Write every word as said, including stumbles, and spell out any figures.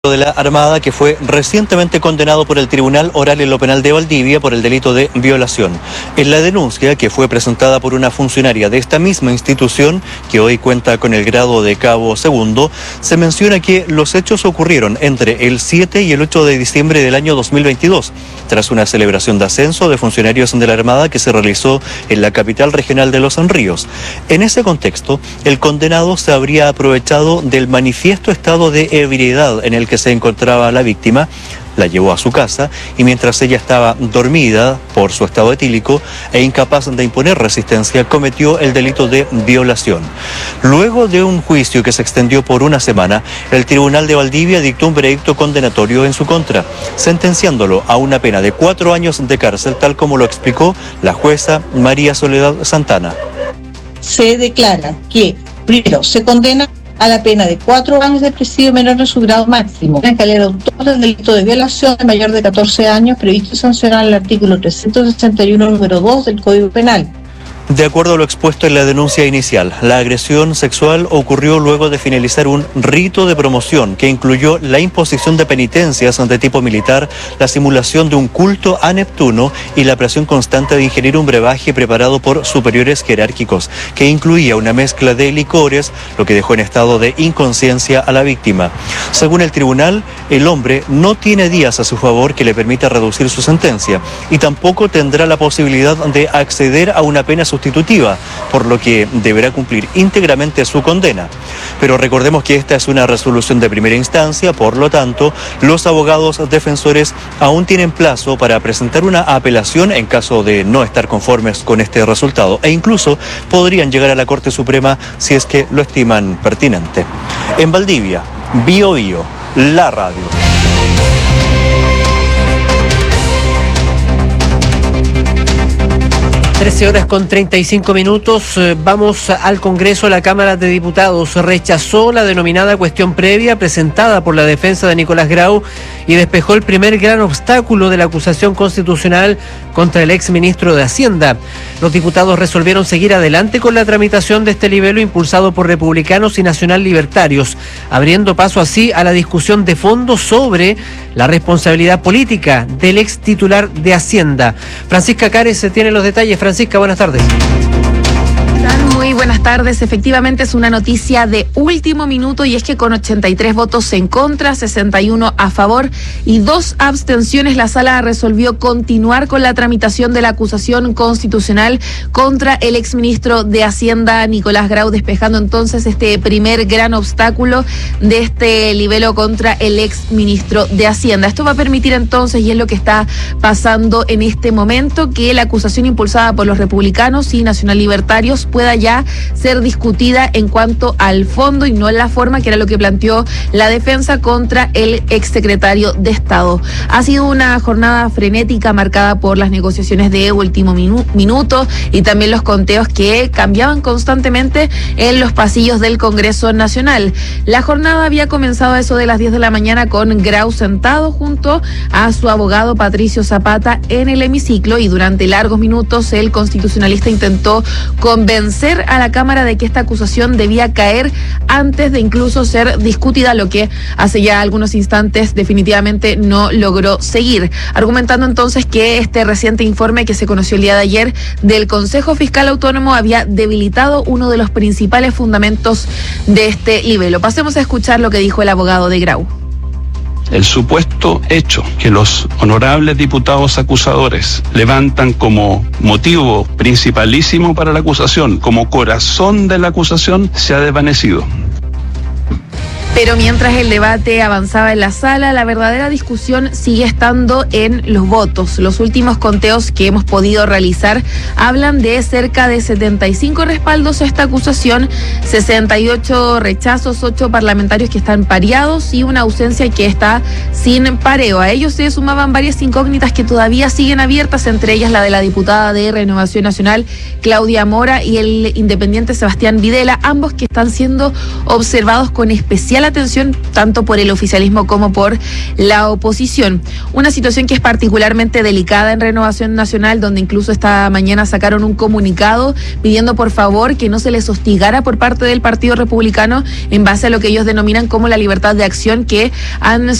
de la Armada, que fue recientemente condenado por el Tribunal Oral en lo Penal de Valdivia por el delito de violación. En la denuncia, que fue presentada por una funcionaria de esta misma institución, que hoy cuenta con el grado de cabo segundo, se menciona que los hechos ocurrieron entre el siete y el ocho de diciembre del año dos mil veintidós, tras una celebración de ascenso de funcionarios de la Armada que se realizó en la capital regional de Los Ríos. En ese contexto, el condenado se habría aprovechado del manifiesto estado de ebriedad en el que se encontraba la víctima, la llevó a su casa y mientras ella estaba dormida por su estado etílico e incapaz de imponer resistencia, cometió el delito de violación. Luego de un juicio que se extendió por una semana, el Tribunal de Valdivia dictó un veredicto condenatorio en su contra, sentenciándolo a una pena de cuatro años de cárcel, tal como lo explicó la jueza María Soledad Santana. Se declara que, primero, se condena a la pena de cuatro años de presidio menor en su grado máximo en calidad de autor del delito de violación de mayor de catorce años previsto y sancionado en el artículo trescientos sesenta y uno número dos del Código Penal. De acuerdo a lo expuesto en la denuncia inicial, la agresión sexual ocurrió luego de finalizar un rito de promoción que incluyó la imposición de penitencias de tipo militar, la simulación de un culto a Neptuno y la presión constante de ingerir un brebaje preparado por superiores jerárquicos, que incluía una mezcla de licores, lo que dejó en estado de inconsciencia a la víctima. Según el tribunal, el hombre no tiene días a su favor que le permita reducir su sentencia y tampoco tendrá la posibilidad de acceder a una pena sustitutiva, por lo que deberá cumplir íntegramente su condena. Pero recordemos que esta es una resolución de primera instancia, por lo tanto, los abogados defensores aún tienen plazo para presentar una apelación en caso de no estar conformes con este resultado, e incluso podrían llegar a la Corte Suprema si es que lo estiman pertinente. En Valdivia, Bio Bio, la radio. trece horas con treinta y cinco minutos, vamos al Congreso. La Cámara de Diputados rechazó la denominada cuestión previa presentada por la defensa de Nicolás Grau y despejó el primer gran obstáculo de la acusación constitucional contra el exministro de Hacienda. Los diputados resolvieron seguir adelante con la tramitación de este libelo impulsado por republicanos y nacional libertarios, abriendo paso así a la discusión de fondo sobre la responsabilidad política del ex titular de Hacienda. Francisca Cares tiene los detalles. Francisca, buenas tardes. Muy buenas tardes. Efectivamente es una noticia de último minuto y es que con ochenta y tres votos en contra, sesenta y uno a favor y dos abstenciones, la sala resolvió continuar con la tramitación de la acusación constitucional contra el exministro de Hacienda, Nicolás Grau, despejando entonces este primer gran obstáculo de este libelo contra el exministro de Hacienda. Esto va a permitir entonces, y es lo que está pasando en este momento, que la acusación impulsada por los republicanos y nacional libertarios pueda ya ser discutida en cuanto al fondo y no en la forma, que era lo que planteó la defensa contra el exsecretario de Estado. Ha sido una jornada frenética marcada por las negociaciones de último minu- minuto y también los conteos que cambiaban constantemente en los pasillos del Congreso Nacional. La jornada había comenzado a eso de las diez de la mañana con Grau sentado junto a su abogado Patricio Zapata en el hemiciclo, y durante largos minutos el constitucionalista intentó convencer a la Cámara de que esta acusación debía caer antes de incluso ser discutida, lo que hace ya algunos instantes definitivamente no logró seguir, argumentando entonces que este reciente informe que se conoció el día de ayer del Consejo Fiscal Autónomo había debilitado uno de los principales fundamentos de este libelo. Pasemos a escuchar lo que dijo el abogado de Grau. El supuesto hecho que los honorables diputados acusadores levantan como motivo principalísimo para la acusación, como corazón de la acusación, se ha desvanecido. Pero mientras el debate avanzaba en la sala, la verdadera discusión sigue estando en los votos. Los últimos conteos que hemos podido realizar hablan de cerca de setenta y cinco respaldos a esta acusación, sesenta y ocho rechazos, ocho parlamentarios que están pareados y una ausencia que está sin pareo. A ellos se sumaban varias incógnitas que todavía siguen abiertas, entre ellas la de la diputada de Renovación Nacional, Claudia Mora, y el independiente Sebastián Videla, ambos que están siendo observados con especial la atención tanto por el oficialismo como por la oposición. Una situación que es particularmente delicada en Renovación Nacional, donde incluso esta mañana sacaron un comunicado pidiendo por favor que no se les hostigara por parte del Partido Republicano en base a lo que ellos denominan como la libertad de acción que han